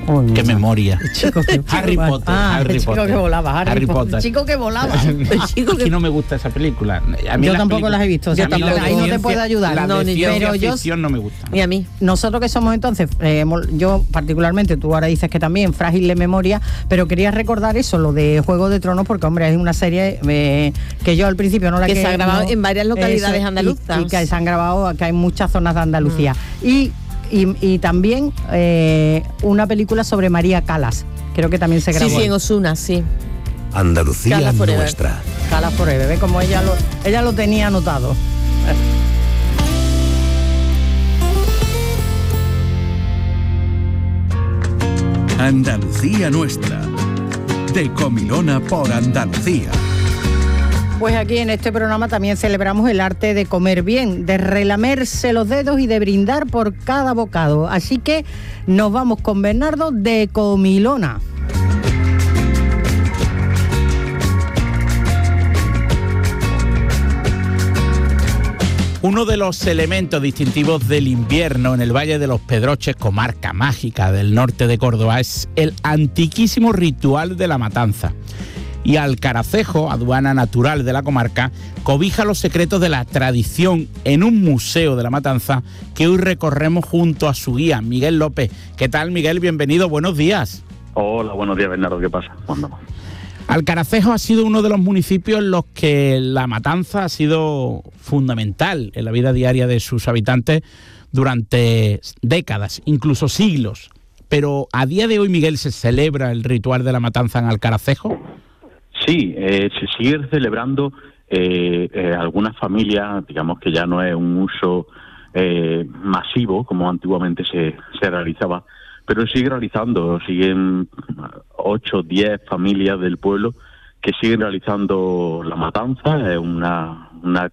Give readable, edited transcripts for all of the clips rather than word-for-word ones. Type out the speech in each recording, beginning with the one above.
Qué memoria. Harry Potter. El chico que volaba. Harry Potter. El chico que volaba. Aquí no me gusta esa película. A mí yo tampoco las he visto. Ahí no te puedo ayudar. La de ciencia ficción no me gusta. Ni a mí. Nosotros que somos entonces, yo particularmente, tú ahora dices que también frágil de memoria, pero quería recordar eso, lo de Juego de Tronos, porque hombre, es una serie que yo al principio no la que se ha grabado en varias localidades andaluzas y que se han grabado acá en muchas zonas de Andalucía. Y también una película sobre María Calas, creo que también se grabó. Sí, en Osuna, sí. Andalucía nuestra. Calas Forever, ve como ella lo tenía anotado. Andalucía nuestra, de Comilona por Andalucía. Pues aquí en este programa también celebramos el arte de comer bien, de relamerse los dedos y de brindar por cada bocado. Así que nos vamos con Bernardo de Comilona. Uno de los elementos distintivos del invierno en el Valle de los Pedroches, comarca mágica del norte de Córdoba, es el antiquísimo ritual de la matanza. Y Alcaracejo, aduana natural de la comarca, cobija los secretos de la tradición en un museo de la matanza que hoy recorremos junto a su guía, Miguel López. ¿Qué tal, Miguel? Bienvenido, buenos días. Hola, buenos días, Bernardo, ¿qué pasa? ¿Cuándo? Alcaracejo ha sido uno de los municipios en los que la matanza ha sido fundamental en la vida diaria de sus habitantes durante décadas, incluso siglos. Pero a día de hoy, Miguel, ¿se celebra el ritual de la matanza en Alcaracejo? Sí, se sigue celebrando. Algunas familias, digamos que ya no es un uso masivo como antiguamente se realizaba, pero sigue realizando, siguen 8 o 10 familias del pueblo que siguen realizando la matanza. Es una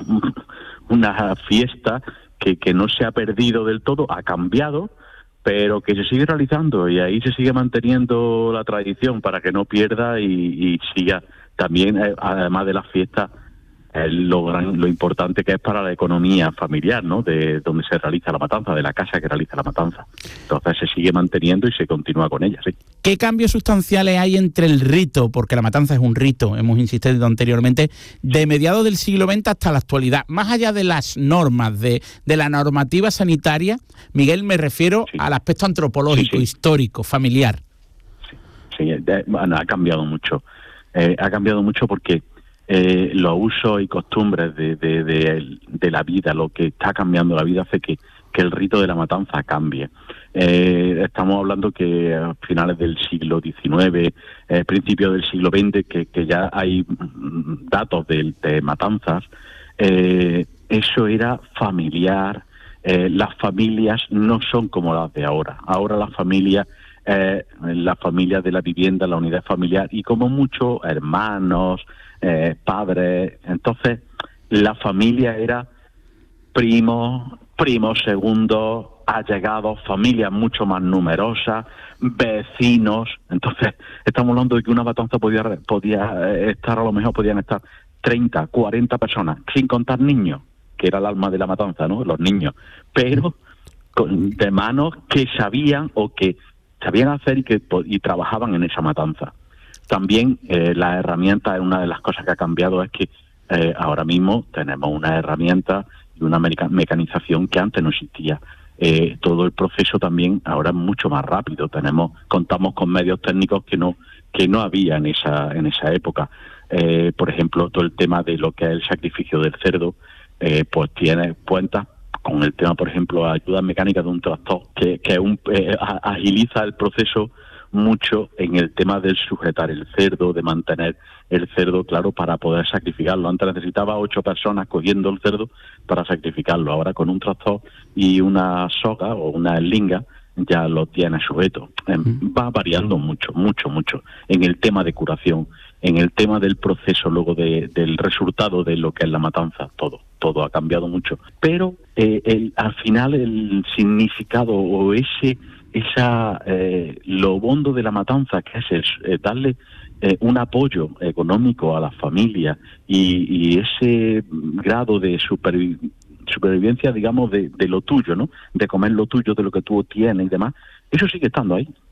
fiesta que no se ha perdido del todo, ha cambiado, pero que se sigue realizando, y ahí se sigue manteniendo la tradición para que no pierda y siga también, además de la fiesta, lo importante que es para la economía familiar, ¿no?, de donde se realiza la matanza, de la casa que realiza la matanza. Entonces se sigue manteniendo y se continúa con ella, sí. ¿Qué cambios sustanciales hay entre el rito, porque la matanza es un rito, hemos insistido anteriormente, de mediados del siglo XX hasta la actualidad? Más allá de las normas, de la normativa sanitaria, Miguel, me refiero al aspecto antropológico, histórico, familiar. Sí, bueno, ha cambiado mucho. Ha cambiado mucho porque los usos y costumbres de la vida, lo que está cambiando la vida, hace que el rito de la matanza cambie. Estamos hablando que a finales del siglo XIX, principios del siglo XX, que ya hay datos de matanzas. Eso era familiar. Las familias no son como las de ahora. Ahora las familias, la familia de la vivienda, la unidad familiar, y como muchos hermanos, padres. Entonces la familia era primos, segundos, allegados, familias mucho más numerosas, vecinos. Entonces estamos hablando de que una matanza podía estar, a lo mejor podían estar 30, 40 personas, sin contar niños, que era el alma de la matanza, ¿no?, los niños, pero de manos que sabían hacer y trabajaban en esa matanza. También las herramientas, una de las cosas que ha cambiado es que ahora mismo tenemos una herramienta y una mecanización que antes no existía. Todo el proceso también ahora es mucho más rápido. Contamos con medios técnicos que no había en esa época. Por ejemplo, todo el tema de lo que es el sacrificio del cerdo, pues tiene cuenta con el tema, por ejemplo, ayudas mecánicas de un tractor, que agiliza el proceso mucho en el tema del sujetar el cerdo, de mantener el cerdo, claro, para poder sacrificarlo. Antes necesitaba 8 personas cogiendo el cerdo para sacrificarlo. Ahora con un tractor y una soga o una linga ya lo tiene sujeto. Va variando mucho en el tema de curación, en el tema del proceso luego del resultado de lo que es la matanza. Todo ha cambiado mucho, pero al final el significado o lo hondo de la matanza, que es darle un apoyo económico a las familias y ese grado de supervivencia, digamos, de lo tuyo, ¿no?, de comer lo tuyo, de lo que tú tienes y demás, eso sigue estando ahí.